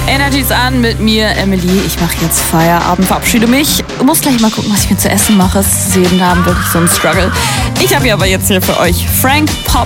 Energy ist an mit mir, Emily. Ich mache jetzt Feierabend, verabschiede mich. Muss gleich mal gucken, was ich mir zu essen mache. Es ist jeden Abend wirklich so ein Struggle. Ich habe hier aber jetzt hier für euch Frank Pop